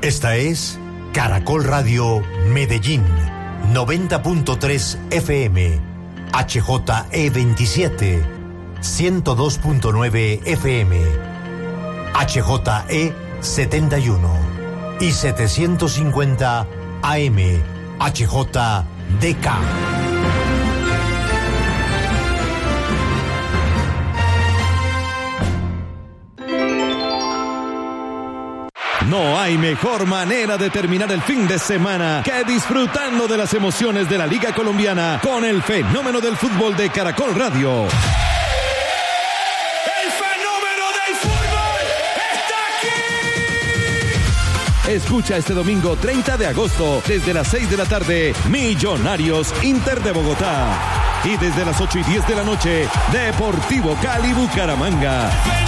Esta es Caracol Radio Medellín, 90.3 FM, HJE27, 102.9 FM, HJE71 y 750 AM, HJDK. No hay mejor manera de terminar el fin de semana que disfrutando de las emociones de la Liga Colombiana con el fenómeno del fútbol de Caracol Radio. ¡El fenómeno del fútbol está aquí! Escucha este domingo 30 de agosto desde las 6 de la tarde Millonarios Inter de Bogotá y desde las 8:10 de la noche Deportivo Cali Bucaramanga.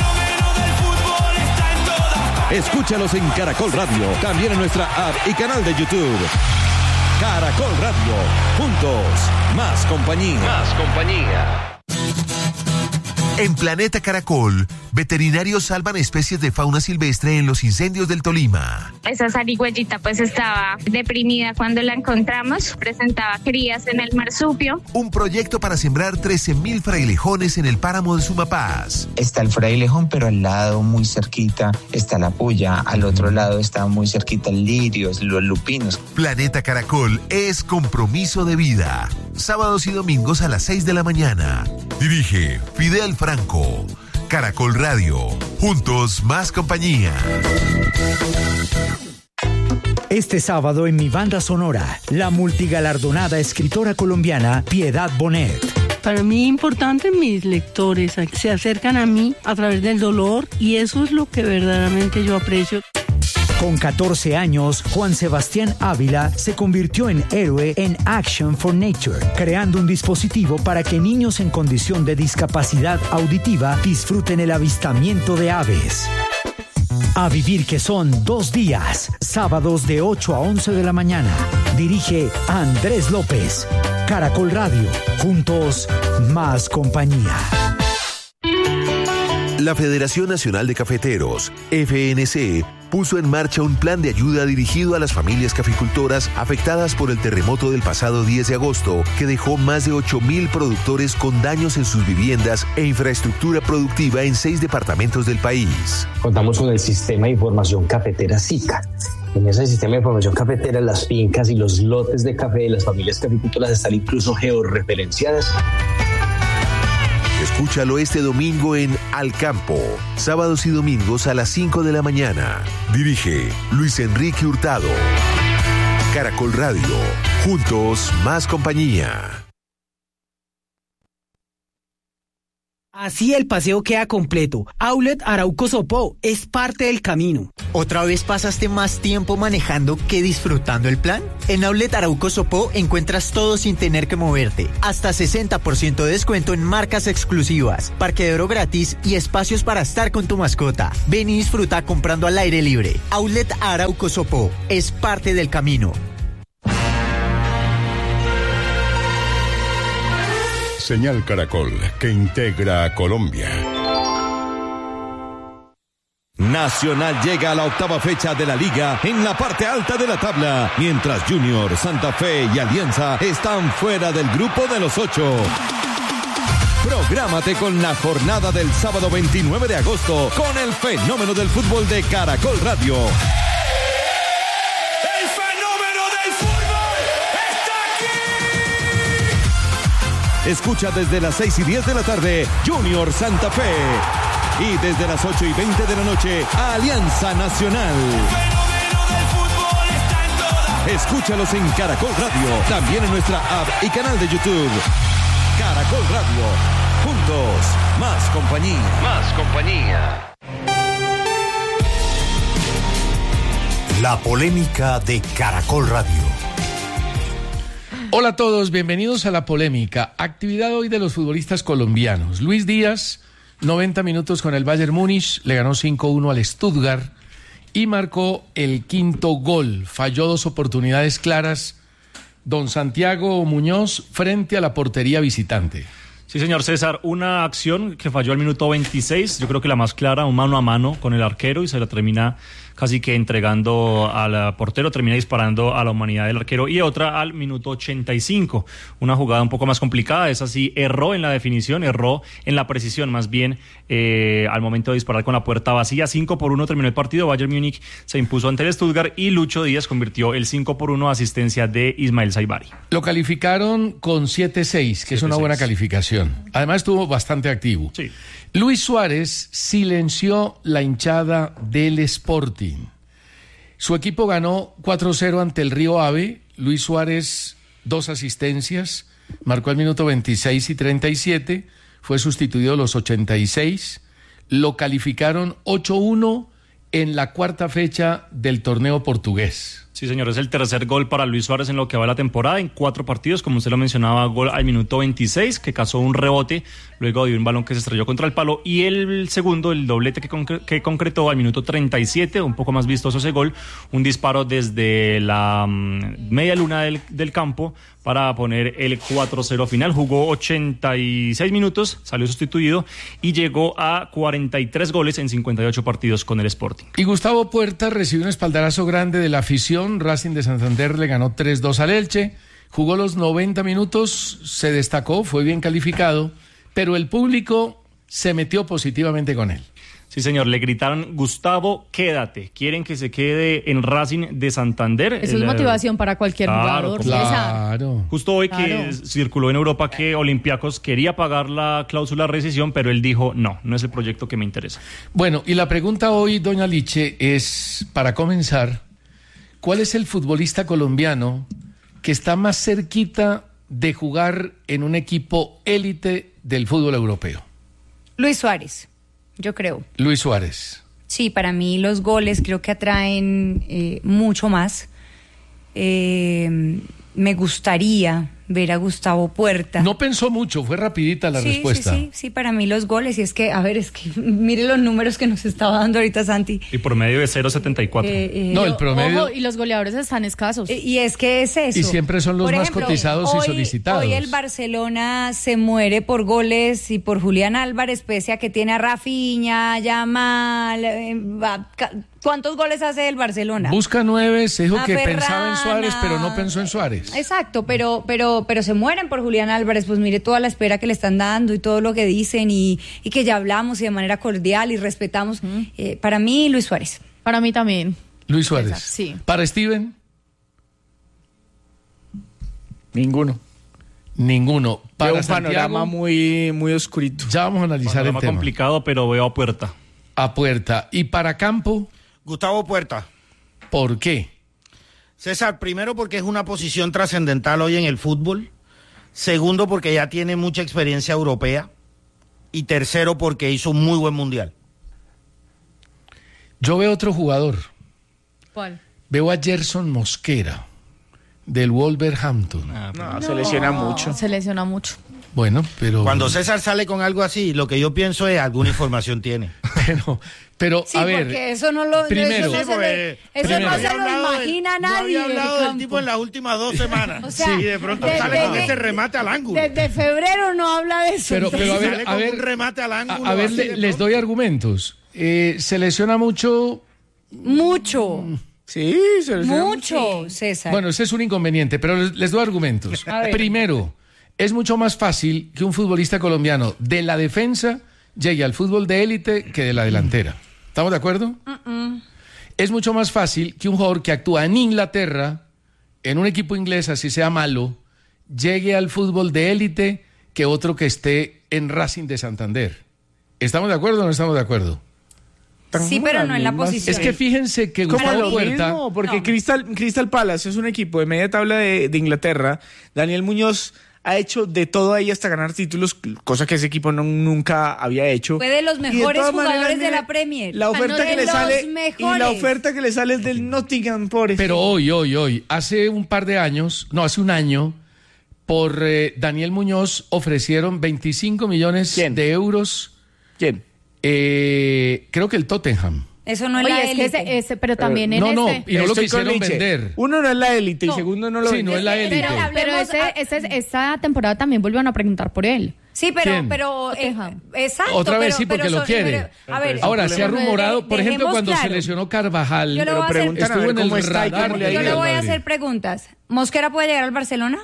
Escúchalos en Caracol Radio, también en nuestra app y canal de YouTube. Caracol Radio, juntos, más compañía. Más compañía. En Planeta Caracol, veterinarios salvan especies de fauna silvestre en los incendios del Tolima. Esa zarigüeyita pues estaba deprimida cuando la encontramos, presentaba crías en el marsupio. Un proyecto para sembrar 13.000 frailejones en el páramo de Sumapaz. Está el frailejón, pero al lado, muy cerquita, está la puya. Al otro lado está muy cerquita el lirios, los lupinos. Planeta Caracol es compromiso de vida. Sábados y domingos a las 6 de la mañana. Dirige Fidel Franco. Caracol Radio. Juntos, más compañía. Este sábado en mi banda sonora, la multigalardonada escritora colombiana Piedad Bonet. Para mí importante, mis lectores se acercan a mí a través del dolor y eso es lo que verdaderamente yo aprecio. Con 14 años, Juan Sebastián Ávila se convirtió en héroe en Action for Nature, creando un dispositivo para que niños en condición de discapacidad auditiva disfruten el avistamiento de aves. A vivir, que son 2 días, sábados de 8 a 11 de la mañana. Dirige Andrés López. Caracol Radio. Juntos, más compañía. La Federación Nacional de Cafeteros, FNC, puso en marcha un plan de ayuda dirigido a las familias caficultoras afectadas por el terremoto del pasado 10 de agosto, que dejó más de 8.000 productores con daños en sus viviendas e infraestructura productiva en 6 departamentos del país. Contamos con el Sistema de Información Cafetera SICA. En ese sistema de información cafetera, las fincas y los lotes de café de las familias caficultoras están incluso georreferenciadas. Escúchalo este domingo en Al Campo, sábados y domingos a las 5 de la mañana. Dirige Luis Enrique Hurtado. Caracol Radio, juntos, más compañía. Así el paseo queda completo. Outlet Arauco Sopó es parte del camino. ¿Otra vez pasaste más tiempo manejando que disfrutando el plan? En Outlet Arauco Sopó encuentras todo sin tener que moverte. Hasta 60% de descuento en marcas exclusivas, parqueadero gratis y espacios para estar con tu mascota. Ven y disfruta comprando al aire libre. Outlet Arauco Sopó es parte del camino. Señal Caracol, que integra a Colombia. Nacional llega a la 8ª fecha de la Liga en la parte alta de la tabla, mientras Junior, Santa Fe y Alianza están fuera del grupo de los 8. Prográmate con la jornada del sábado 29 de agosto con el fenómeno del fútbol de Caracol Radio. Escucha desde las 6:10 de la tarde Junior Santa Fe y desde las 8:20 de la noche Alianza Nacional. Escúchalos en Caracol Radio, también en nuestra app y canal de YouTube. Caracol Radio, juntos, más compañía. Más compañía. La polémica de Caracol Radio. Hola a todos, bienvenidos a La Polémica. Actividad hoy de los futbolistas colombianos. Luis Díaz, 90 minutos con el Bayern Múnich, le ganó 5-1 al Stuttgart y marcó el 5º gol. Falló 2 oportunidades claras don Santiago Muñoz frente a la portería visitante. Sí, señor César, una acción que falló al minuto 26, yo creo que la más clara, un mano a mano con el arquero y se la termina casi que entregando al portero, termina disparando a la humanidad del arquero, y otra al minuto 85, una jugada un poco más complicada, esa sí erró en la definición, erró en la precisión más bien al momento de disparar con la puerta vacía. 5-1 terminó el partido, Bayern Múnich se impuso ante el Stuttgart y Lucho Díaz convirtió el 5-1, asistencia de Ismael Saibari. Lo calificaron con 7-6, que es una buena calificación. Además estuvo bastante activo. Sí. Luis Suárez silenció la hinchada del Sporting. Su equipo ganó 4-0 ante el Río Ave. Luis Suárez, 2 asistencias, marcó al minuto 26 y 37, fue sustituido a los 86. Lo calificaron 8-1 en la cuarta fecha del torneo portugués. Sí, señor, es el tercer gol para Luis Suárez en lo que va la temporada, en 4 partidos, como usted lo mencionaba, gol al minuto 26, que cazó un rebote, luego de un balón que se estrelló contra el palo, y el segundo, el doblete que concretó al minuto 37, un poco más vistoso ese gol, un disparo desde la media luna del campo para poner el 4-0 final. Jugó 86 minutos, salió sustituido y llegó a 43 goles en 58 partidos con el Sporting. Y Gustavo Puerta recibió un espaldarazo grande de la afición. Racing de Santander le ganó 3-2 al Elche, jugó los 90 minutos, se destacó, fue bien calificado, pero el público se metió positivamente con él. Sí, señor, le gritaron: Gustavo, quédate. Quieren que se quede en Racing de Santander. Eso es motivación para cualquier jugador. Claro. Justo hoy que circuló en Europa que Olympiacos quería pagar la cláusula de rescisión, pero él dijo: no es el proyecto que me interesa. Bueno, y la pregunta hoy, doña Liche, es, para comenzar, ¿cuál es el futbolista colombiano que está más cerquita de jugar en un equipo élite del fútbol europeo? Luis Suárez, yo creo. Luis Suárez. Sí, para mí los goles creo que atraen mucho más. Me gustaría ver a Gustavo Puerta. No pensó mucho, fue rapidita la respuesta. Sí, para mí los goles, y es que, mire los números que nos estaba dando ahorita Santi. Y por medio de 0.74. No, el promedio. Ojo, y los goleadores están escasos. Y es que es eso. Y siempre son los por más ejemplo, cotizados y solicitados. Hoy el Barcelona se muere por goles y por Julián Álvarez, pese a que tiene a Rafinha, Yamal. ¿Cuántos goles hace el Barcelona? Busca 9, se dijo que Ferran, pensaba en Suárez, pero no pensó en Suárez. Exacto, pero se mueren por Julián Álvarez. Pues mire toda la espera que le están dando y todo lo que dicen y que ya hablamos y de manera cordial y respetamos. Para mí, Luis Suárez. Para mí también. Luis Suárez. Exacto, sí. ¿Para Steven? Ninguno. Para un panorama muy oscurito. Ya vamos a analizar el tema. Complicado, pero veo a Puerta. A Puerta. ¿Y para Campo? Gustavo Puerta. ¿Por qué? César, primero porque es una posición trascendental hoy en el fútbol. Segundo porque ya tiene mucha experiencia europea. Y tercero porque hizo un muy buen mundial. Yo veo otro jugador. ¿Cuál? Veo a Gerson Mosquera, del Wolverhampton. Se lesiona mucho. Se lesiona mucho. Bueno, pero... Cuando César sale con algo así, lo que yo pienso es alguna información tiene. Pero sí, a ver... porque eso no lo... Primero... Eso no se lo imagina nadie. No había hablado del tipo en las últimas 2 semanas. O sea, y de pronto sale con ese remate al ángulo. Desde febrero no habla de eso. Pero a ver, un remate al ángulo. A ver, les doy argumentos. ¿Se lesiona mucho? Mucho. Sí, se lesiona mucho, César. Bueno, ese es un inconveniente, pero les doy argumentos. Primero, es mucho más fácil que un futbolista colombiano de la defensa llegue al fútbol de élite que de la delantera. ¿Estamos de acuerdo? Es mucho más fácil que un jugador que actúa en Inglaterra, en un equipo inglés, así sea malo, llegue al fútbol de élite que otro que esté en Racing de Santander. ¿Estamos de acuerdo o no estamos de acuerdo? Sí, pero no en la posición. Es que fíjense que Gustavo Puerta... mismo, porque Crystal Palace es un equipo de media tabla de Inglaterra. Daniel Muñoz ha hecho de todo ahí hasta ganar títulos, cosa que ese equipo nunca había hecho. Fue de los mejores jugadores de la Premier. La oferta que le sale y la oferta que le sale es del Nottingham Forest. Pero hoy, hace un año, por Daniel Muñoz ofrecieron 25 millones de euros. ¿Quién? Creo que el Tottenham. Eso no es la élite. Pero también y no lo quisieron vender. Uno no es la élite y segundo no lo vende. No es la élite. Pero esta temporada también volvieron a preguntar por él. Sí, pero Tottenham. exacto. Otra vez pero- sí, porque pero lo son- quiere. pero, a ver, Ahora, se ha pero rumorado, por ejemplo, dejemos cuando se claro. lesionó Carvajal, Yo le voy a hacer- preguntan a estuvo ver en el cómo está y radar cómo le ha del ido. Yo le Real voy a Madrid. hacer preguntas. ¿Mosquera puede llegar al Barcelona?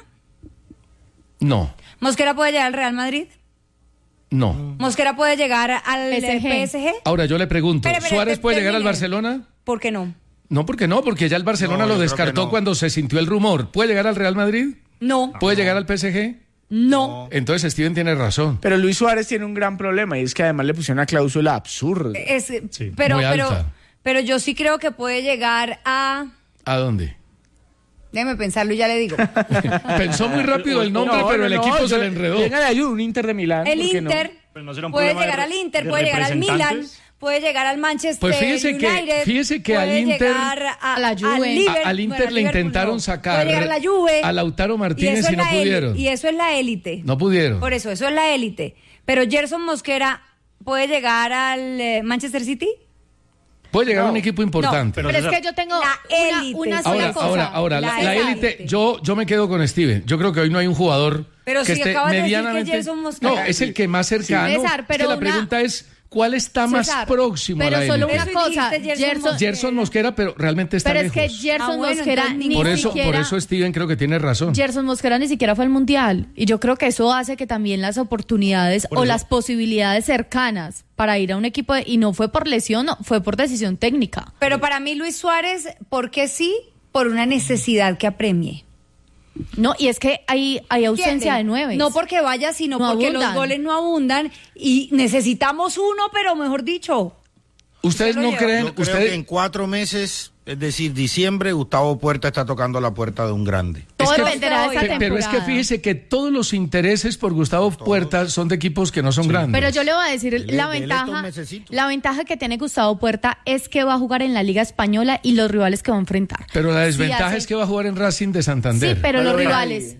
No, ¿Mosquera puede llegar al Real Madrid? no. ¿Mosquera puede llegar al PSG? Ahora yo le pregunto, Espere, ¿Suárez puede llegar al termine. Barcelona? ¿Por qué no? No, porque ya el Barcelona No, lo yo creo descartó que no. cuando se sintió el rumor. ¿Puede llegar al Real Madrid? No. ¿Puede llegar al PSG? No. Entonces Steven tiene razón. Pero Luis Suárez tiene un gran problema y es que además le pusieron una cláusula absurda. Pero, Muy pero, alta. pero yo sí creo que puede llegar a... ¿A dónde? Déjeme pensarlo y ya le digo. Pensó muy rápido el nombre, pero el equipo se le enredó. Venga de ayuda, un Inter de Milán. El ¿por qué no? Inter Pero no será un puede problema llegar de- al Inter, de puede llegar al Milan, representantes. puede llegar al Manchester Pues fíjese United, que al puede Inter- llegar a la Juve. Liverpool, Al Inter bueno, le Liverpool intentaron no. sacar Puede llegar a la Juve. a Lautaro Martínez eso y no es la pudieron. Y eso es la élite. No pudieron. Por eso es la élite. Pero Gerson Mosquera puede llegar al Manchester City. Puede llegar a un equipo importante. Pero es que yo tengo una sola Ahora, cosa. ahora, la élite, yo me quedo con Steven. Yo creo que hoy no hay un jugador Pero que si esté acabas de decir que medianamente. Gerson Mosquera. No, es el que más cercano. César, Es pero que la una- pregunta es, ¿cuál está más César, próximo a pero la solo élite? una Eso cosa, dijiste, Gerson Gerson Mosquera, pero realmente está pero lejos. es que Gerson bueno, Mosquera entonces ni por siquiera eso Steven creo que tiene razón. Gerson Mosquera ni siquiera fue al Mundial y yo creo que eso hace que también las oportunidades Por o eso- las posibilidades cercanas para ir a un equipo y no fue por lesión, no, fue por decisión técnica. Pero para mí Luis Suárez, ¿por qué sí? Por una necesidad que apremie. No, y es que hay ausencia de 9. No porque vaya, sino No porque abundan. los goles no abundan y necesitamos uno, pero mejor dicho. ¿Ustedes no creen? Yo creo que en 4 meses, es decir, diciembre, Gustavo Puerta está tocando la puerta de un grande. Todo Es que- dependerá de esta temporada. Pero es que fíjese que todos los intereses por Gustavo Puerta son de equipos que no son grandes. Pero yo le voy a decir, la ventaja que tiene Gustavo Puerta es que va a jugar en la Liga Española y los rivales que va a enfrentar. Pero la Sí, desventaja hace- es que va a jugar en Racing de Santander. Sí, pero los Nadie. rivales,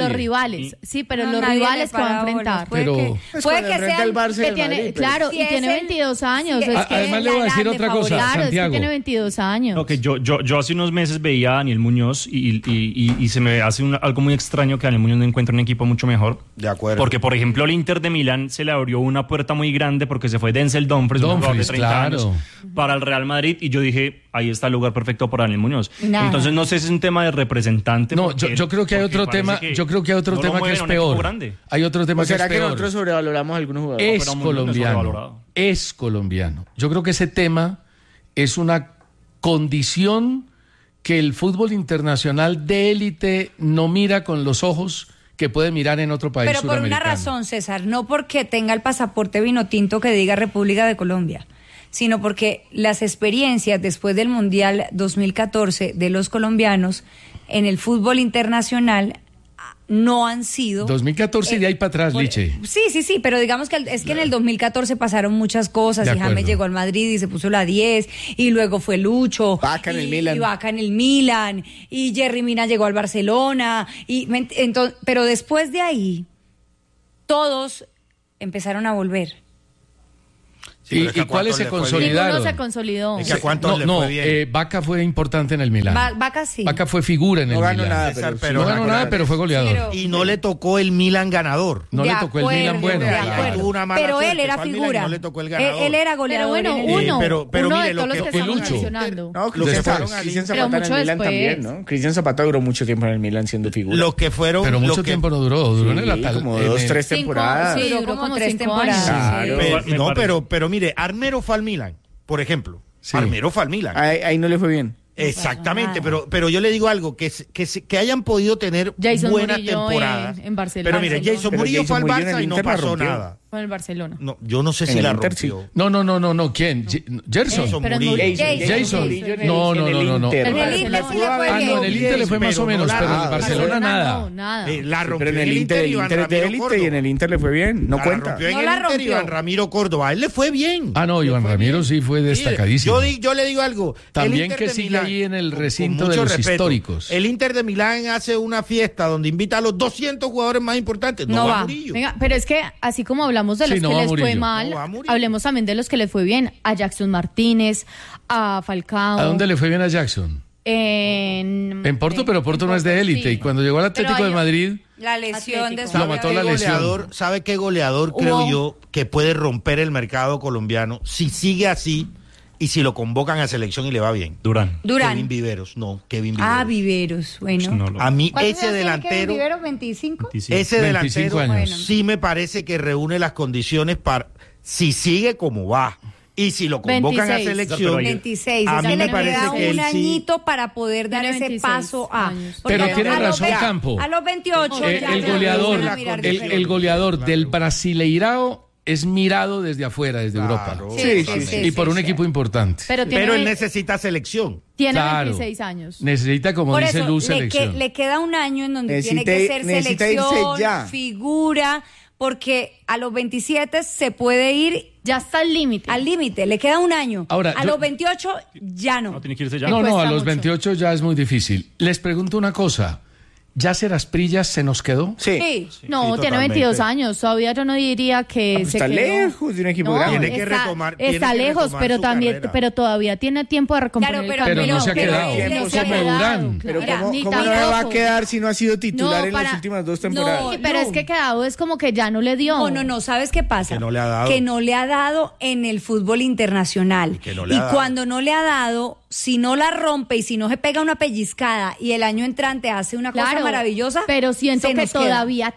No, los nadie rivales le que va a para bolas. enfrentar. Puede Pero- que, Pues puede cuando que enfrenta sea el Barça y Que el tiene, Madrid, pues. claro, Si y es tiene el- 22 años. si es es que, Además le voy a decir grande otra cosa, favorito. claro, es que Santiago. tiene 22 años. No, que yo hace unos meses veía a Daniel Muñoz y se me hace algo muy extraño que Daniel Muñoz no encuentre un equipo mucho mejor. De acuerdo. Porque, por ejemplo, el Inter de Milán se le abrió una puerta muy grande porque se fue Denzel Dumfries, un jugador de 30 claro. años, para el Real Madrid. Y yo dije, ahí está el lugar perfecto para Daniel Muñoz. Nada. Entonces, no sé si es un tema de representante. No, porque- yo creo que hay porque otro parece tema, yo creo que hay otro no lo tema que mueven es a un equipo peor. grande. Hay otro tema ¿O que es será que peor. nosotros sobrevaloramos a algunos jugadores? Es Pero Muñoz no es colombiano. sobrevalorado. Es colombiano. Yo creo que ese tema es una condición que el fútbol internacional de élite no mira con los ojos que puede mirar en otro país Pero por una suramericano. razón, César, no porque tenga el pasaporte vinotinto que diga República de Colombia, sino porque las experiencias después del Mundial 2014 de los colombianos en el fútbol internacional no han sido... 2014 y de ahí para atrás, Liche. Sí, pero digamos que es que en el 2014 pasaron muchas cosas De y James acuerdo. llegó al Madrid y se puso la 10 y luego fue Lucho. Vaca en el Milan. Y Vaca en el Milan y Jerry Mina llegó al Barcelona. Entonces, pero después de ahí, todos empezaron a volver. Sí, pero es que ¿Y a cuáles cuántos se le fue bien. consolidaron? Ninguno se consolidó. Es que a cuántos le fue bien. Vaca fue importante en el Milán. Vaca sí. Vaca fue figura en No el ganó Milán. nada, César, pero No ganó nada, pero fue goleador. Pero- Y no le tocó el Milan ganador. No De le tocó el acuerdo, Milan bueno. de claro. acuerdo. Tuvo una mala Pero suerte, él era fue al Milan y figura. no le tocó el ganador. Él era Pero goleador. bueno, en el- pero uno mire, de lo todos que los que fue estamos Lucho. mencionando. No, Lo que Cristian fueron Zapata, al Cristian Inter- Zapata en mucho el Milan después. también, ¿no? Cristian Zapata duró mucho tiempo en el Milan siendo figura. Los que fueron. Pero los mucho que- tiempo no duró. Duró en el Sí, Atal. como en 2, el- 3 Cinco, temporadas. sí. Duró duró como como 3 5 temporadas. Claro. Pero, pero mire, Armero fue al Milan, por ejemplo. Sí. Armero fue al Milan. Ahí no le fue bien. Exactamente, pero yo le digo algo, que hayan podido tener Jason buenas Murillo temporadas. en Barcelona. Pero mire, Jason Pero Murillo Jason fue al Murillo en Barça el y no Inter la pasó rompió. nada. Con el Barcelona. No, yo no sé En si el la Inter, rompió. No. ¿Quién? Gerson. pero Murillo. Jason. Murillo en el- No. en el Inter. En el Inter sí le fue Ah, bien. no, en el Inter le fue más o menos, Pero pero en no el la- Barcelona nada. No, nada. La rompió Pero en el Inter Iván es de Ramiro élite y Córdoba. en el Inter le fue bien. No La cuenta. rompió en No el la Inter rompió. Iván Ramiro Córdoba. A él le fue bien. Ah, no, Le Iván fue Ramiro bien. sí fue Mire, destacadísimo. Yo le digo algo. el También Inter que de sigue Milán, ahí en el con recinto mucho de los respeto, históricos. El Inter de Milán hace una fiesta donde invita a los 200 jugadores más importantes. No, va Murillo. Venga, pero es que así como hablamos de los Sí, no que va les fue Murillo. mal, No va Murillo. hablemos también de los que les fue bien. A Jackson Martínez, a Falcao. ¿A dónde le fue bien a Jackson? En Porto, pero Porto no es de élite. Sí. Y cuando llegó al Atlético de Madrid, la lesión de lo mató la lesión. ¿Sabe qué goleador creo yo que puede romper el mercado colombiano si sigue así y si lo convocan a selección y le va bien? Durán. Kevin Viveros. Viveros, bueno. A mí ese delantero. Kevin Viveros, 25. Ese delantero sí me parece que reúne las condiciones para, si sigue como va. Y si lo convocan 26. A selección, 26. A mí me parece queda que un añito para poder dar ese paso a. Pero tiene razón Campo. A los 28 el goleador del Brasileirao es mirado desde afuera, desde Europa. Sí. Y por un equipo importante. Pero él necesita selección. Tiene 26 años. Necesita, como por dice eso, Luz, selección. Le queda un año en donde tiene que ser selección, figura, porque a los 27 se puede ir. Ya está al límite. Al límite, le queda un año. Ahora, los 28 ya no. No, tiene que irse ya. No, a los 28 ya es muy difícil. Les pregunto una cosa. ¿Yasser Asprilla se nos quedó? Sí. No, tiene 22 años. Todavía yo no diría que se está quedó. Lejos de un equipo grande. Tiene que retomar. Está lejos, pero también, pero todavía tiene tiempo de recomponer. Pero no se ha quedado. Como Durán. Pero ¿cómo no le va a quedar si no ha sido titular en las últimas 2 temporadas? No, pero es que quedado es como que ya no le dio. No, ¿sabes qué pasa? Que no le ha dado. Que no le ha dado en el fútbol internacional. Y cuando no le ha dado, si no la rompe y si no se pega una pellizcada y el año entrante hace una cosa maravillosa, pero siento que todavía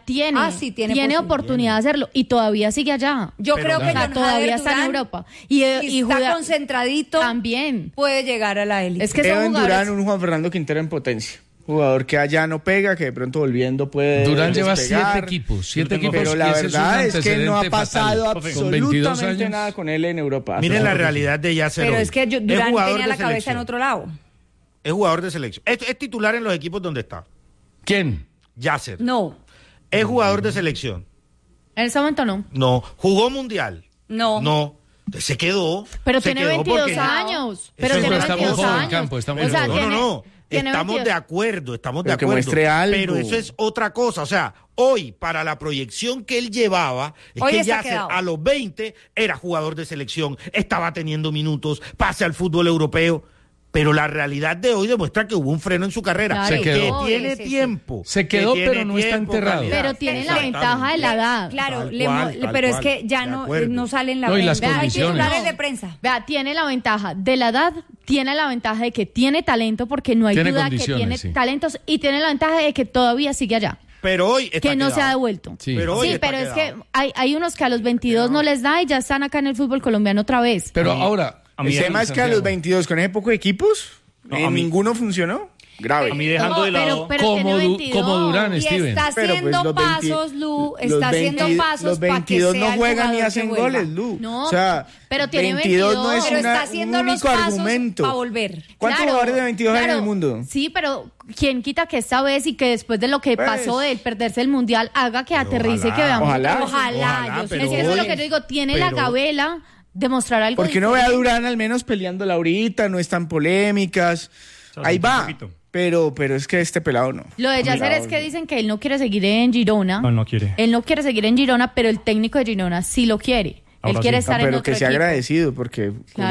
tiene oportunidad de hacerlo y todavía sigue allá. Yo creo que todavía está en Europa y está concentradito, también puede llegar a la élite. Es que son Durán, un Juan Fernando Quintero en potencia. Jugador que allá no pega, que de pronto volviendo puede. Despegar. lleva 7 equipos. Pero la verdad es que no ha pasado absolutamente nada con él en Europa. Miren la realidad de Yasser. Pero es que Durán tenía la cabeza en otro lado. Es jugador de selección. Es titular en los equipos donde está. ¿Quién? Yasser. No. Es jugador de selección. En ese momento no. No. ¿Jugó mundial? No. Se quedó. Pero tiene 22 años. Pero tiene 22 años. Campo, estamos no. Estamos de acuerdo. Que muestre algo. Pero eso es otra cosa. O sea, hoy, para la proyección que él llevaba, es que Yasser a los 20 era jugador de selección, estaba teniendo minutos, pase al fútbol europeo. Pero la realidad de hoy demuestra que hubo un freno en su carrera. Claro, se quedó. Que tiene tiempo. Se quedó, pero no está enterrado. Pero tiene la ventaja de la edad. Claro, pero es que ya no sale en la prensa. Y las condiciones. Hay de prensa. Vea, tiene la ventaja de la edad, tiene la ventaja de que tiene talento, porque no hay duda que tiene talentos, y tiene la ventaja de que todavía sigue allá. Pero hoy está que no quedado. Se ha devuelto. Sí, pero es que hay unos que a los 22 no les da y ya están acá en el fútbol colombiano otra vez. Pero ahora, el tema es que a los 22 con ese poco de equipos, ninguno funcionó. Grave. A mí dejando de lado como Durán, Steven. Está haciendo pasos, Lu. Está haciendo pasos para que sea. Los 22 no juegan ni hacen goles, Lu. No, o sea, pero tiene 22 no es pero está haciendo un único argumento para volver. ¿Cuántos jugadores de 22 hay en el mundo? Sí, pero ¿quién quita que esta vez y que después de lo que pasó de perderse el mundial haga que aterrice y que veamos? Ojalá. Es que eso es lo que yo digo. Tiene la gabela de mostrar algo. Porque no ve a Durán al menos peleándola ahorita, no están polémicas. Ahí va. Pero es que este pelado no. Lo de Yasser es que dicen que él no quiere seguir en Girona. No quiere. Él no quiere seguir en Girona, pero el técnico de Girona sí lo quiere. Él quiere estar en otro equipo. Pero que sea agradecido, porque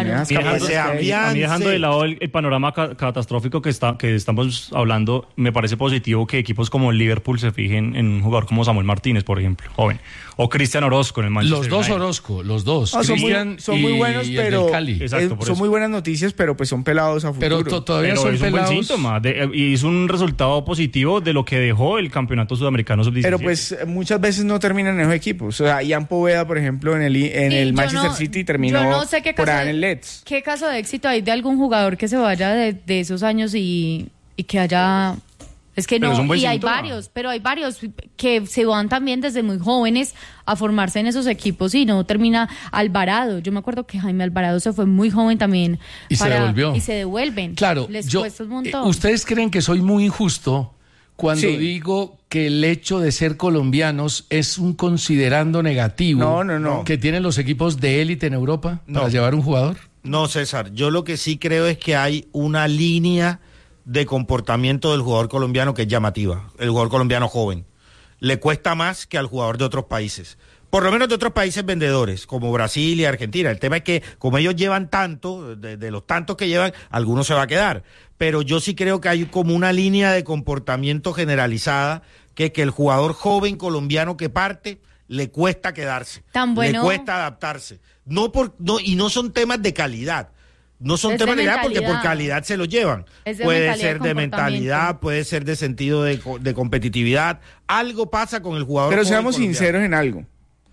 dejando de lado el panorama catastrófico que estamos hablando, me parece positivo que equipos como el Liverpool se fijen en un jugador como Samuel Martínez, por ejemplo, joven, o Cristian Orozco en el Manchester Los dos United. Orozco, los dos. Son muy buenos, pero son muy buenas noticias, pero pues son pelados a futuro. Pero todavía son es pelados. Un buen síntoma, y es un resultado positivo de lo que dejó el campeonato sudamericano sub-17. Pero pues muchas veces no terminan en esos equipos. O sea, Ian Poveda, por ejemplo, en el Manchester City terminó por ahí en el Leeds. ¿Qué caso de éxito hay de algún jugador que se vaya de esos años y que haya... Es que no, y hay varios que se van también desde muy jóvenes a formarse en esos equipos y no termina. Alvarado, yo me acuerdo que Jaime Alvarado se fue muy joven también. Y se devolvió. Y se devuelven. Claro, cuesta un montón. ¿Ustedes creen que soy muy injusto cuando digo que el hecho de ser colombianos es un considerando negativo que tienen los equipos de élite en Europa para llevar un jugador? No, César, yo lo que sí creo es que hay una línea de comportamiento del jugador colombiano que es llamativa, el jugador colombiano joven. Le cuesta más que al jugador de otros países, Por lo menos de otros países vendedores, como Brasil y Argentina. El tema es que, como ellos llevan tanto, de los tantos que llevan, algunos se va a quedar. Pero yo sí creo que hay como una línea de comportamiento generalizada, que el jugador joven colombiano que parte le cuesta quedarse, le cuesta adaptarse. Y no son temas de calidad. No son temas de calidad porque por calidad se los llevan. Puede ser de mentalidad, puede ser de sentido de competitividad. Algo pasa con el jugador. Pero seamos sinceros en algo.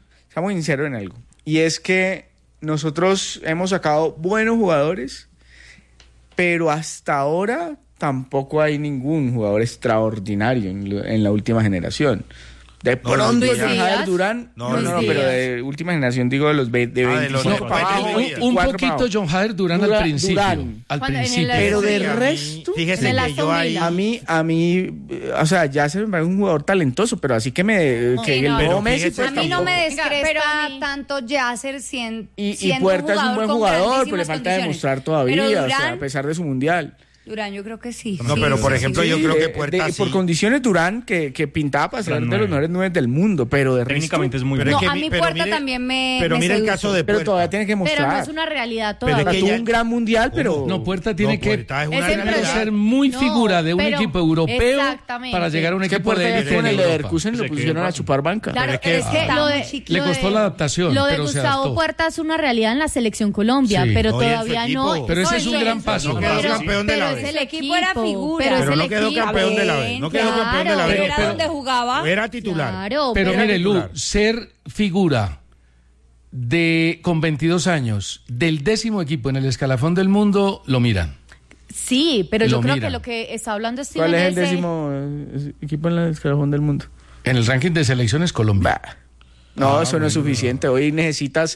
Y es que nosotros hemos sacado buenos jugadores, pero hasta ahora tampoco hay ningún jugador extraordinario en la última generación. De pronto Jader Durán, pero de última generación, digo, de los de 25 para abajo. Un poquito John Jader Durán al principio. Pero de resto, fíjese que yo ahí... A mí, o sea, ya se me parece un jugador talentoso, pero así que Messi, pues, a mí no me descresta tanto Yasser siendo y Puerta es un buen jugador, pero le falta demostrar todavía, Durán, o sea, a pesar de su mundial. Durán, yo creo que sí. No, pero por ejemplo, yo creo que Puerta por condiciones Durán, que pintaba para ser de los mejores 9 del mundo, pero de técnicamente resto, es muy bueno. No, a mí Puerta también me... Pero mira el caso de Puerta. Pero todavía tiene que mostrar. Pero no es una realidad todavía. Pero tuvo un gran mundial, pero... No, Puerta tiene que ser muy figura de un equipo europeo para llegar a un equipo de élite con el Leverkusen lo pusieron a chupar banca. Claro, es que le costó la adaptación, lo de Gustavo Puerta es una realidad en la selección Colombia, pero todavía no... Pero ese es un gran paso. Quedó campeón de la vez. El equipo era figura. Pero no quedó campeón de la vez. No quedó campeón de la vez. Era donde jugaba. Era titular. Pero mire, Lu, ser figura con 22 años del 10º equipo en el escalafón del mundo, lo miran. Sí, pero yo creo que lo que está hablando es... ¿Cuál es el 10º equipo en el escalafón del mundo? En el ranking de selecciones, Colombia. No, eso no es suficiente. Hoy necesitas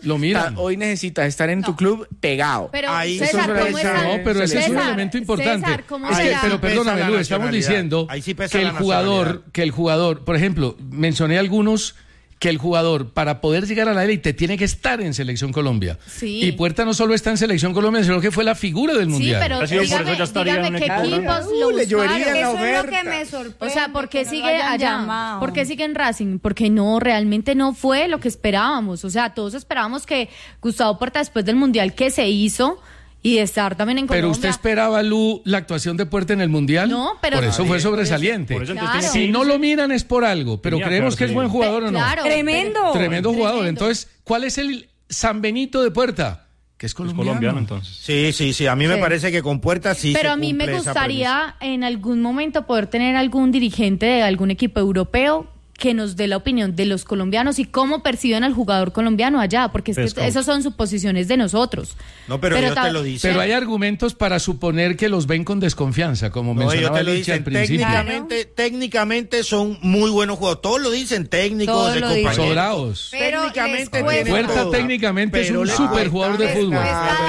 estar en tu club pegado. Pero César, ¿cómo está? No, pero ese es un elemento importante. Pero perdóname, Lu, estamos diciendo que el jugador, por ejemplo, mencioné algunos que el jugador, para poder llegar a la élite, tiene que estar en Selección Colombia. Sí. Y Puerta no solo está en Selección Colombia, sino que fue la figura del Mundial. Sí, pero dígame qué equipos lo buscaron. Eso es lo que me sorprende. O sea, ¿por qué sigue allá? ¿Por qué sigue en Racing? Porque realmente no fue lo que esperábamos. O sea, todos esperábamos que Gustavo Puerta, después del Mundial que se hizo, y de estar también en Colombia. ¿Pero usted esperaba, Lu, la actuación de Puerta en el Mundial? No, pero... Por eso fue sobresaliente. Si no lo miran es por algo, pero creemos que es buen jugador o no. Claro, Tremendo jugador. Entonces, ¿cuál es el San Benito de Puerta? Que es colombiano. Entonces. Sí. A mí me parece que con Puerta sí. Pero a mí me gustaría en algún momento poder tener algún dirigente de algún equipo europeo que nos dé la opinión de los colombianos y cómo perciben al jugador colombiano allá, porque es que esas son suposiciones de nosotros. No, pero ellos te lo dicen. Pero hay argumentos para suponer que los ven con desconfianza, como mencionaba Licha al principio. Técnicamente son muy buenos jugadores. Todos lo dicen, técnicos, de compañeros. Sobrados. Técnicamente Puerta técnicamente es un super jugador de fútbol.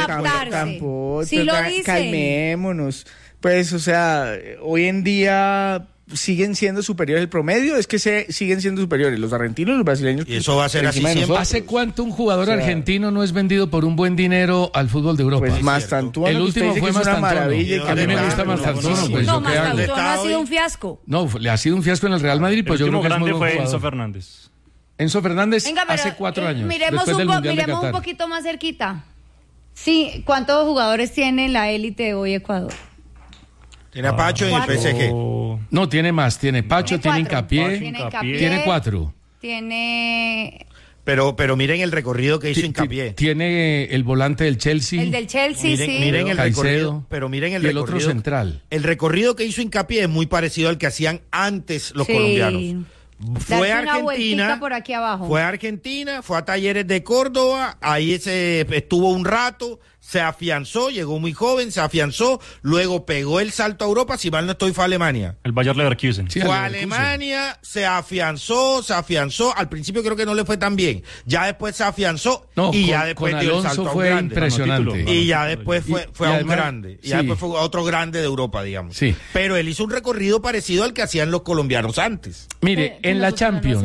Tampoco, sí lo dicen. Calmémonos. Pues, o sea, hoy en día siguen siendo superiores. El promedio es que siguen siendo superiores los argentinos y los brasileños. Y eso va a ser así siempre. ¿Hace cuánto un jugador argentino no es vendido por un buen dinero al fútbol de Europa? Pues Mastantuono. El último fue Mastantuono. A mí me gusta Mastantuono. No, Mastantuono ha sido un fiasco. No, le ha sido un fiasco en el Real Madrid, pues yo creo que es muy buen jugador. Enzo Fernández. Enzo Fernández hace 4 años. Miremos un poquito más cerquita. Sí, ¿cuántos jugadores tiene la élite de hoy Ecuador? Tiene a Pacho en el PSG. No, tiene más. Tiene Pacho, tiene Hincapié. Tiene 4. Tiene... Pero miren el recorrido que hizo Hincapié. Tiene el volante del Chelsea. El del Chelsea, sí. Miren el recorrido. Pero miren el recorrido. El otro central. El recorrido que hizo Hincapié es muy parecido al que hacían antes los colombianos. Fue a Argentina, por aquí abajo. Fue a Talleres de Córdoba, ahí estuvo un rato, se afianzó, llegó muy joven, se afianzó, luego pegó el salto a Europa, si mal no estoy, fue a Alemania. El Bayer Leverkusen. Sí, fue a Alemania, se afianzó, al principio creo que no le fue tan bien, ya después se afianzó y ya después dio el salto a un fue grande. Impresionante. Y ya después fue a un grande, y ya después fue a otro grande de Europa, digamos. Sí. Pero él hizo un recorrido parecido al que hacían los colombianos antes. Mire, en la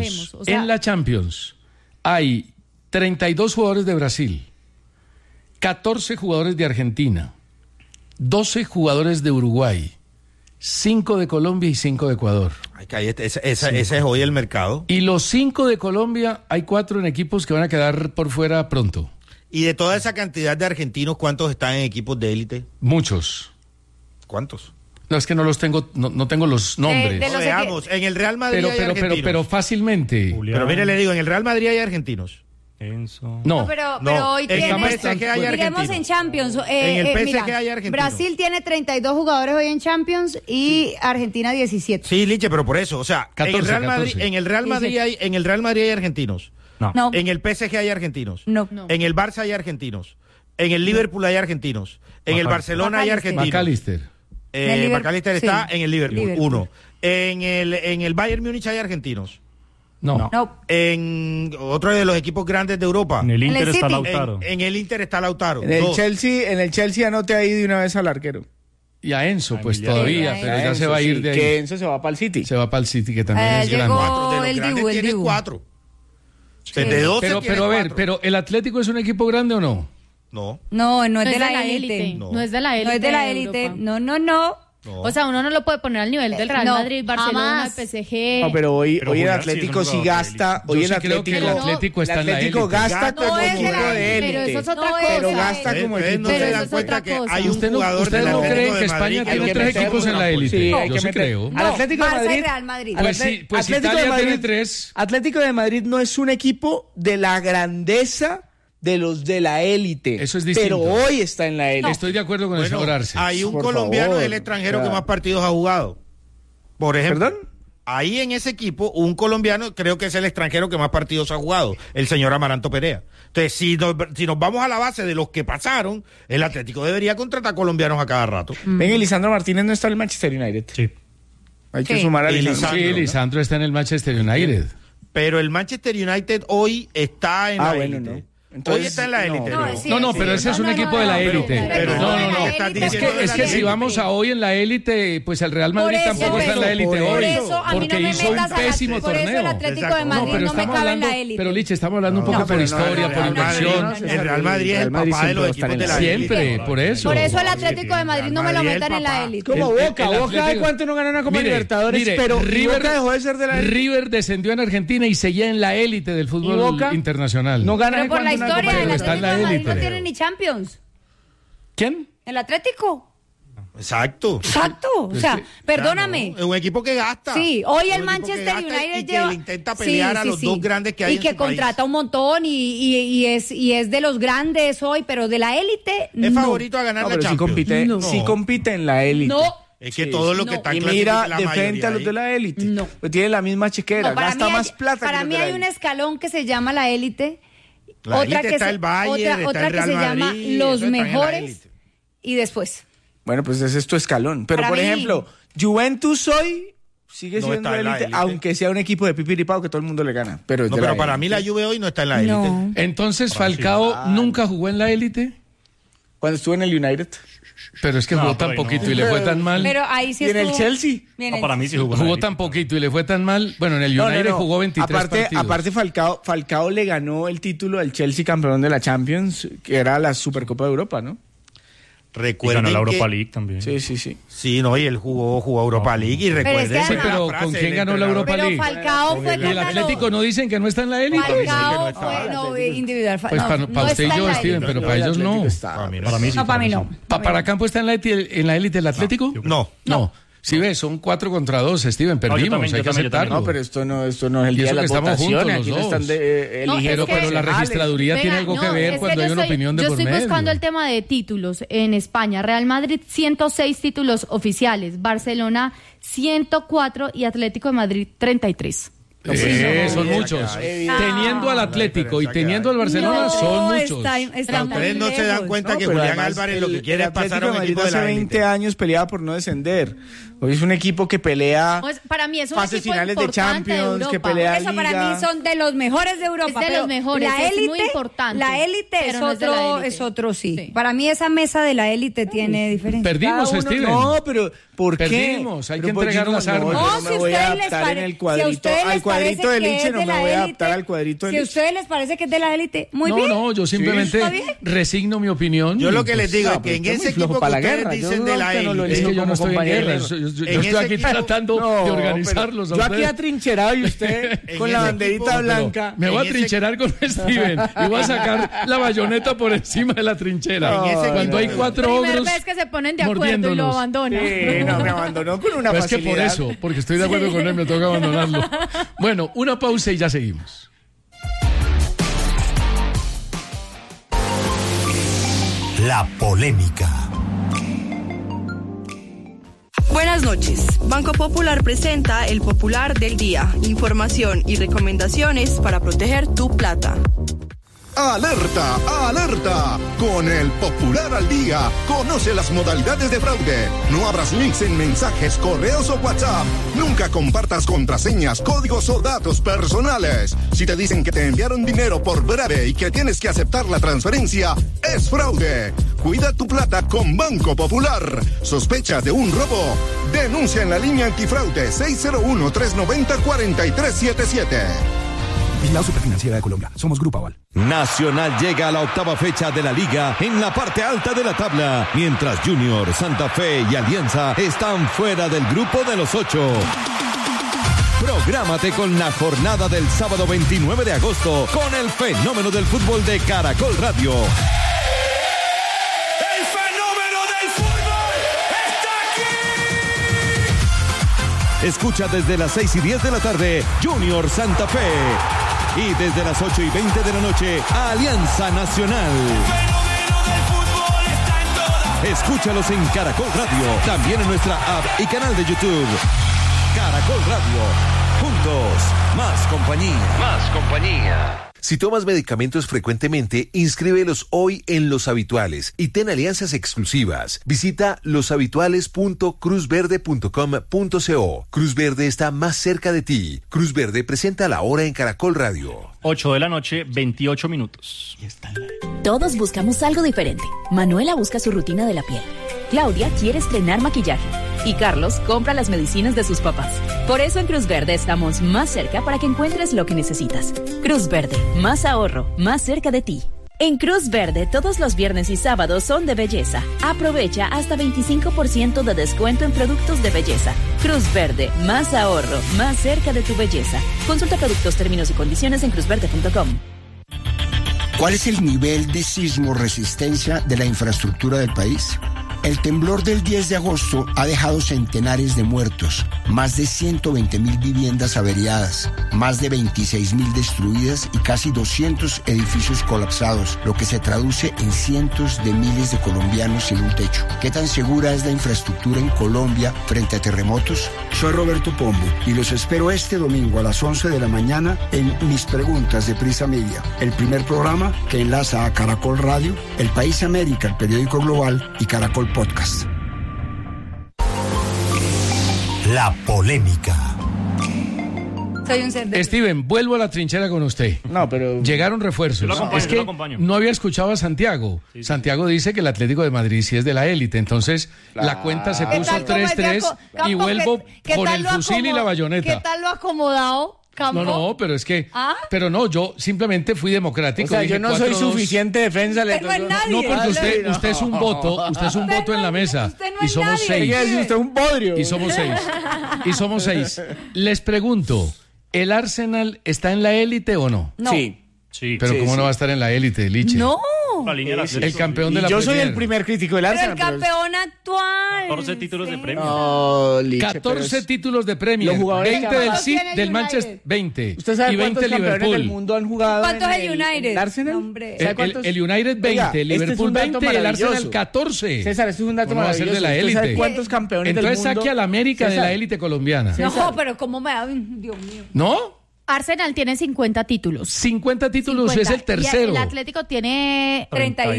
Champions hay 32 jugadores de Brasil, 14 jugadores de Argentina, 12 jugadores de Uruguay, 5 de Colombia y 5 de Ecuador. Ese es hoy el mercado. Y los 5 de Colombia, hay 4 en equipos que van a quedar por fuera pronto. Y de toda esa cantidad de argentinos, ¿cuántos están en equipos de élite? Muchos. ¿Cuántos? No, es que no los tengo, no tengo los nombres. Veamos, en el Real Madrid hay argentinos. Pero fácilmente. Pero mire, le digo, en el Real Madrid hay argentinos. No, pero hoy miremos en Champions. En el PSG hay argentinos. Brasil tiene 32 jugadores hoy en Champions y Argentina 17. Sí, Liche, pero por eso, o sea, 14, en el Real Madrid hay argentinos. No. En el PSG hay argentinos. No. En el Barça hay argentinos. En el Liverpool hay argentinos. En el Barcelona hay argentinos. McAllister. McAllister está en el Liverpool. 1. En el Bayern Múnich hay argentinos. No. En otro de los equipos grandes de Europa. En el Inter está Lautaro. En el Inter está Lautaro. En el Chelsea anote ahí de una vez al arquero. Y a Enzo, pues todavía, pero ya se va a ir de ahí. Que Enzo se va para el City. Se va para el City, que también es grande. Tiene 4. De 12 pero a ver, ¿pero el Atlético es un equipo grande o no? No es de la élite. No es de la élite. No es de la élite. No. O sea, uno no lo puede poner al nivel del Real Madrid, Barcelona, PSG. No, pero hoy el Atlético sí gasta. Hoy el Atlético está en la élite. El Atlético gasta como equipo de élite. Pero eso es otra cosa. Pero gasta como equipo. No se dan cuenta que hay un jugador. ¿Usted no cree que España tiene 3 equipos en la élite? Sí, yo sí creo. Al Atlético de Madrid. Real Madrid. Pues Italia tiene 3. Atlético de Madrid no es un equipo de la grandeza de los de la élite. Eso es distinto. Pero hoy está en la élite. Estoy de acuerdo con el señor Arce. Hay un colombiano del extranjero que más partidos ha jugado. Por ejemplo. ¿Perdón? Ahí en ese equipo, un colombiano creo que es el extranjero que más partidos ha jugado, el señor Amaranto Perea. Entonces, si nos vamos a la base de los que pasaron, el Atlético debería contratar colombianos a cada rato. Venga, y Lisandro Martínez no está en el Manchester United. Sí. Hay que sumar a Lisandro. Sí, Lisandro está en el Manchester United. Pero el Manchester United hoy está en la élite. Entonces, hoy está en la élite. No, pero ese es un equipo de la élite. Es que si vamos a hoy en la élite, pues el Real Madrid tampoco está en la élite hoy. Porque hizo un pésimo torneo. Por eso el Atlético de Madrid no me cabe en la élite. Pero Liche, estamos hablando un poco por historia, por inversión. El Real Madrid es el papá de los equipos de la élite. Siempre, por eso. Por eso el Atlético de Madrid no me lo metan en la élite. Como Boca de cuánto no ganó una Copa Libertadores, pero Boca dejó de ser de la élite. River descendió en Argentina y seguía en la élite del fútbol internacional. No gana por la historia del Atlético de Madrid no creo. tiene ni Champions. ¿Quién? El Atlético. Exacto. O sea, perdóname. Es un equipo que gasta. Sí, hoy el Manchester United lleva. Que le intenta pelear a los dos grandes que hay en su país. Y que contrata un montón y es de los grandes hoy, pero de la élite es favorito a ganar la Champions. Sí compite en la élite. No. Es que todo lo que está y mira de frente a los de la élite. Pues tiene la misma chequera, gasta más plata. Para mí hay un escalón que se llama la élite. La élite está el Bayern, está el Real Madrid. Otra que se llama los mejores y después. Bueno, pues ese es tu escalón. Pero por ejemplo, Juventus hoy sigue siendo élite, aunque sea un equipo de pipiripao que todo el mundo le gana. Pero para mí la Juve hoy no está en la élite. Entonces Falcao nunca jugó en la élite. Cuando estuvo en el United. Pero es que jugó tan poquito y le fue tan mal. Pero ahí sí estuvo. ¿Y en el Chelsea? Para mí sí jugó tan poquito y le fue tan mal. Bueno, en el United jugó 23 partidos. Aparte Falcao le ganó el título al Chelsea campeón de la Champions, que era la Supercopa de Europa, ¿no? Recuerden ganó la Europa League también. Sí. Sí, no, y él jugó Europa League y recuerden. Sí, pero ¿con quién ganó la Europa League? Pero Falcao fue el Atlético no dicen que no está en la élite. Falcao fue individual. Pues para usted y yo, Steven, pero para ellos no. Para mí sí. No, para mí no. ¿Para Campo está en la élite el Atlético? No. Si ves, son 4 contra 2, Steven, perdimos, hay que aceptarlo. No, pero esto no es el día de las votaciones, aquí no están eligiendo. Pero la registraduría tiene algo que ver cuando hay una opinión de por medio. Yo estoy buscando el tema de títulos en España. Real Madrid, 106 títulos oficiales. Barcelona, 104 y Atlético de Madrid, 33. Son muchos. Teniendo al Atlético y teniendo al Barcelona, son muchos. Ustedes no se dan cuenta que Julián Álvarez lo que quiere es pasar a un equipo de la hace 20 años peleaba por no descender. Hoy es un equipo que pelea para mí es un fases finales de Champions, que pelea Eso Liga. Para mí son de los mejores de Europa. Es de los mejores, la élite, es muy importante. La élite es otro, sí. Para mí esa mesa de la élite tiene diferencia. Perdimos, Steven. No, pero ¿por qué? Perdimos, hay que entregar las armas. No, si a ustedes les cuadrito del hinche no me voy a adaptar al cuadrito del hinche. Si a ustedes les parece que es de la élite, muy bien. No, yo simplemente resigno mi opinión. Yo lo que les digo es que en ese equipo que ustedes dicen de la élite... Es que yo no estoy en guerra. Yo estoy aquí tratando de organizarlos. Yo aquí atrincherado y usted con la banderita blanca. Me voy a trincherar con Steven y voy a sacar la bayoneta por encima de la trinchera. Cuando hay 4 ogros primera vez que se ponen de acuerdo y lo abandonan. Sí, no, me abandonó con una facilidad. Es que por eso, porque estoy de acuerdo con él, me toca abandonarlo. Bueno, una pausa y ya seguimos. La polémica. Buenas noches. Banco Popular presenta el Popular del Día. Información y recomendaciones para proteger tu plata. ¡Alerta! ¡Alerta! Con el Popular al Día, conoce las modalidades de fraude. No abras links en mensajes, correos o WhatsApp. Nunca compartas contraseñas, códigos o datos personales. Si te dicen que te enviaron dinero por breve y que tienes que aceptar la transferencia, es fraude. Cuida tu plata con Banco Popular. ¿Sospechas de un robo? Denuncia en la línea antifraude 601-390-4377. Vigilado Superfinanciera de Colombia. Somos Grupo Aval. Nacional llega a la 8ª fecha de la Liga en la parte alta de la tabla, mientras Junior, Santa Fe y Alianza están fuera del grupo de los 8. Prográmate con la jornada del sábado 29 de agosto con el fenómeno del fútbol de Caracol Radio. ¡El fenómeno del fútbol está aquí! Escucha desde las 6:10 de la tarde Junior Santa Fe. Y desde las 8:20 de la noche, Alianza Nacional. Escúchalos en Caracol Radio, también en nuestra app y canal de YouTube. Caracol Radio, juntos, más compañía. Más compañía. Si tomas medicamentos frecuentemente, inscríbelos hoy en Los Habituales y ten alianzas exclusivas. Visita loshabituales.cruzverde.com.co. Cruz Verde está más cerca de ti. Cruz Verde presenta la hora en Caracol Radio. 8 de la noche, 28 minutos. Todos buscamos algo diferente. Manuela busca su rutina de la piel. Claudia quiere estrenar maquillaje. Y Carlos compra las medicinas de sus papás. Por eso en Cruz Verde estamos más cerca para que encuentres lo que necesitas. Cruz Verde, más ahorro, más cerca de ti. En Cruz Verde, todos los viernes y sábados son de belleza. Aprovecha hasta 25% de descuento en productos de belleza. Cruz Verde, más ahorro, más cerca de tu belleza. Consulta productos, términos y condiciones en cruzverde.com. ¿Cuál es el nivel de sismo resistencia de la infraestructura del país? El temblor del 10 de agosto ha dejado centenares de muertos, más de 120.000 viviendas averiadas, más de 26.000 destruidas y casi 200 edificios colapsados, lo que se traduce en cientos de miles de colombianos sin un techo. ¿Qué tan segura es la infraestructura en Colombia frente a terremotos? Soy Roberto Pombo y los espero este domingo a las 11 de la mañana en Mis Preguntas de Prisa Media, el primer programa que enlaza a Caracol Radio, El País América, el periódico global y Caracol Podcast. La polémica. Soy un ser de... Steven, vuelvo a la trinchera con usted. No, pero... Llegaron refuerzos. Es que no había escuchado a Santiago. Sí. Santiago dice que el Atlético de Madrid sí es de la élite. Entonces, la cuenta se puso 3-3 y vuelvo con el fusil y la bayoneta. ¿Qué tal lo acomodado? Campo. No, pero es que... Pero no, yo simplemente fui democrático. O sea, yo no soy suficiente defensa. No es nadie. No, porque usted es un voto, en la mesa. No y somos 6. Usted es un bodrio. Y somos 6. Les pregunto, ¿el Arsenal está en la élite o no? No. Sí. Pero ¿cómo no va a estar en la élite, Liche? No. El campeón de la Yo Premier. soy el primer crítico del Arsenal. Pero el campeón actual. 14 títulos de Premier. No, Liche, 14 títulos de Premier. 20 del City, del Manchester, 20. ¿Usted sabe y 20 cuántos campeones Liverpool. del mundo han jugado? ¿Cuántos es el United? ¿El Arsenal? El United 20, Liverpool 20 y el Arsenal 14. César, este es un dato maravilloso. Va a ser de la élite. ¿Sabe cuántos campeones del mundo? Entonces saque a la América de la élite colombiana. No, pero ¿cómo me da? Dios mío. ¿No? Arsenal tiene 50 títulos. 50 títulos, 50. Es el tercero. Y el Atlético tiene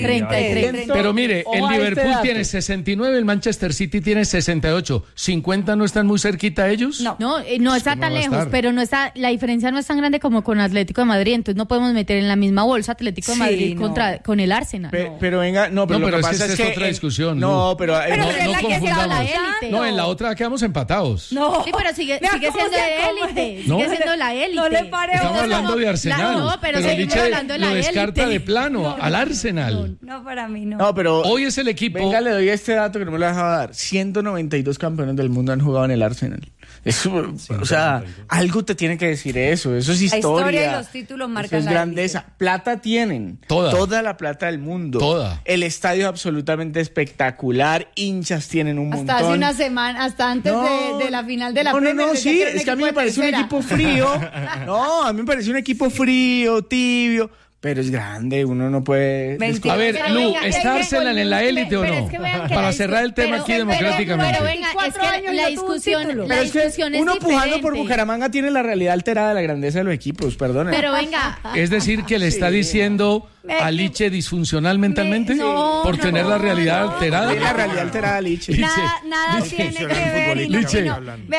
33. Pero mire, el Liverpool tiene 69, el Manchester City tiene 68. ¿50 no están muy cerquita ellos? No está tan lejos, pero no está, la diferencia no es tan grande como con Atlético de Madrid, entonces no podemos meter en la misma bolsa Atlético de Madrid con el Arsenal. Pero venga, pero lo que pasa es que otra discusión. No, pero no confundamos. No, en la otra quedamos empatados. No. Sí, pero sigue siendo de élite. Sigue siendo la élite. No le pare. Estamos hablando de Arsenal. No, pero seguimos hablando de la élite. Lo descarta de plano al Arsenal. No, para mí no. No, pero hoy es el equipo. Venga, le doy este dato que no me lo he dejado dar. 192 campeones del mundo han jugado en el Arsenal. Eso, o sea, algo te tiene que decir eso. Eso es historia. La historia y los títulos marcan eso es grandeza. Plata tienen. Toda la plata del mundo. Toda. El estadio es absolutamente espectacular. Hinchas tienen un montón. Hasta hace una semana, hasta antes de la final de la Premier. No, sí. Es que a mí me parece un equipo frío. No, a mí me parece un equipo frío, tibio. Pero es grande, uno no puede... A ver, Lu, ¿está Arsenal en la élite o no? Para cerrar el tema aquí democráticamente. Pero venga, es que la discusión es uno pujando diferente. por Bucaramanga tiene la realidad alterada de la grandeza de los equipos, perdón. Pero venga... Es decir, que le está diciendo a Liche disfuncional mentalmente por tener la realidad alterada. La realidad alterada a Liche. Nada tiene que ver. Liche,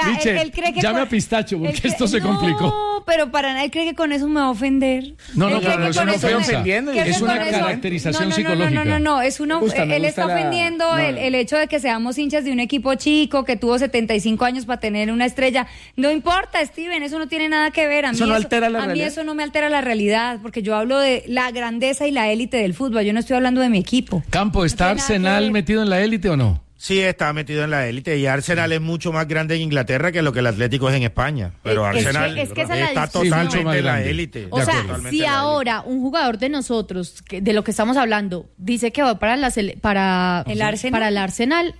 él cree que llame a Pistacho porque esto se complicó. No, pero para nada, él cree que con eso me va a ofender. No, pero eso no estoy ofendiendo. Es una caracterización psicológica. No, es él está ofendiendo el hecho de que seamos hinchas de un equipo chico que tuvo 75 años para tener una estrella. No importa, Steven, eso no tiene nada que ver. A mí eso no me altera la realidad, porque yo hablo de la grandeza y la élite del fútbol. Yo no estoy hablando de mi equipo. Campo, ¿está Arsenal metido en la élite o no? Sí, está metido en la élite y Arsenal es mucho más grande en Inglaterra que lo que el Atlético es en España. Pero Arsenal está totalmente en la élite. O sea, si ahora un jugador de nosotros, de lo que estamos hablando, dice que va para el Arsenal,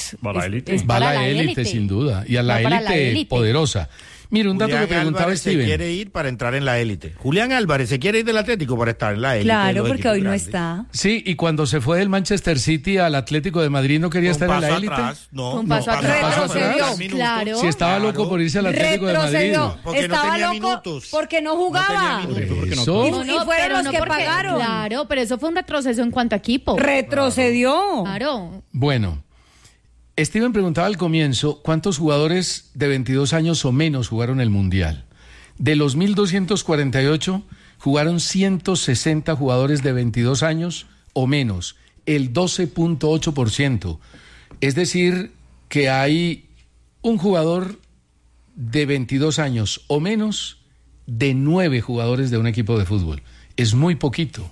va a la élite sin duda, y a la élite poderosa. Mira, un dato que preguntaba Steven. Se quiere ir para entrar en la élite. Julián Álvarez se quiere ir del Atlético para estar en la élite. Claro, porque hoy no está. Sí, y cuando se fue del Manchester City al Atlético de Madrid no quería estar en la élite. Un paso atrás. Claro. Si estaba loco por irse al Atlético de Madrid. Estaba loco porque no jugaba. Y fueron los que pagaron. Claro, pero eso fue un retroceso en cuanto a equipo. Retrocedió. Claro. Bueno. Steven preguntaba al comienzo cuántos jugadores de 22 años o menos jugaron el Mundial. De los 1.248, jugaron 160 jugadores de 22 años o menos, el 12.8%. Es decir, que hay un jugador de 22 años o menos de 9 jugadores de un equipo de fútbol. Es muy poquito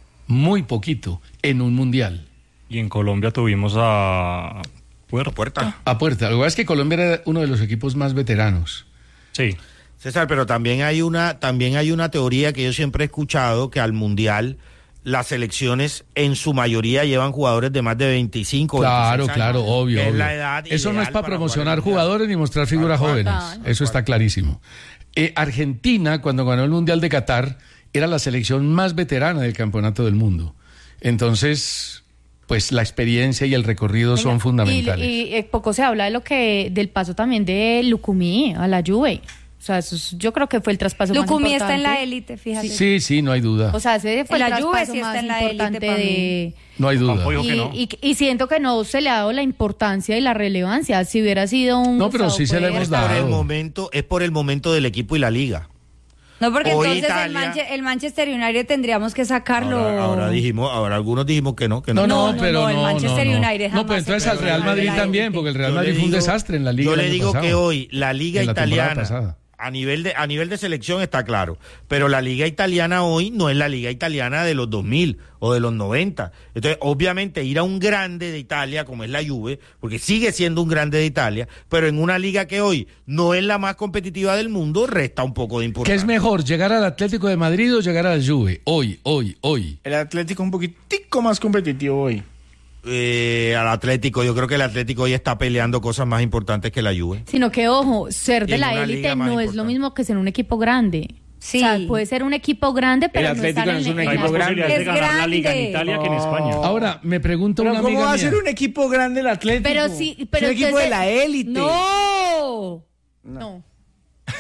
en un Mundial. Y en Colombia tuvimos a... Puerta. A Puerta. Lo que pasa es que Colombia era uno de los equipos más veteranos. Sí. César, pero también hay una teoría que yo siempre he escuchado, que al Mundial las selecciones en su mayoría llevan jugadores de más de 25 o 26 años. Claro, obvio. Es la edad eso no es para promocionar jugadores ni mostrar figuras jóvenes. Eso está clarísimo. Argentina, cuando ganó el Mundial de Qatar, era la selección más veterana del campeonato del mundo. Entonces... pues la experiencia y el recorrido son fundamentales. Y poco se habla del paso también de Lucumí a la Juve. O sea, yo creo que fue el traspaso más importante. Lucumí está en la élite, fíjate. Sí, no hay duda. O sea, ese fue el traspaso sí más está en importante la élite No hay duda. Y siento que no se le ha dado la importancia y la relevancia. Si hubiera sido un... No, pero sí se le hemos dado. Es por el momento del equipo y la liga. No, porque entonces el Manchester United tendríamos que sacarlo. Ahora algunos dijimos que no. No, pero el Manchester United jamás. No, pero entonces al Real Madrid también, porque el Real Madrid fue un desastre en la liga. Yo le digo que hoy la liga italiana, a nivel de selección está claro, pero la liga italiana hoy no es la liga italiana de los 2000 o de los 90. Entonces, obviamente, ir a un grande de Italia, como es la Juve, porque sigue siendo un grande de Italia, pero en una liga que hoy no es la más competitiva del mundo, resta un poco de importancia. ¿Qué es mejor, llegar al Atlético de Madrid o llegar a la Juve? Hoy. El Atlético un poquitico más competitivo hoy. Al Atlético, yo creo que el Atlético hoy está peleando cosas más importantes que la Juve. Sino que, ojo, ser de la élite no es lo mismo que ser un equipo grande. Sí. O sea, puede ser un equipo grande, pero el Atlético no es un equipo grande. Es de ganar la liga en Italia que en España. Ahora, me pregunto una amiga ¿cómo va mía? a ser un equipo grande el Atlético? Pero sí, pero es un equipo de la élite. No.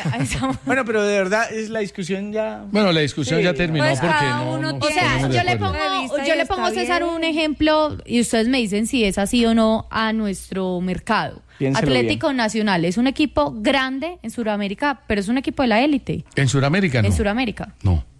Bueno, pero de verdad es la discusión ya. Bueno, la discusión ya terminó pues porque no. O sea, yo le pongo a César un ejemplo y ustedes me dicen si es así o no a nuestro mercado. Piénselo Atlético bien. Nacional es un equipo grande en Sudamérica, pero es un equipo de la élite. ¿En Sudamérica no? En Sudamérica. No.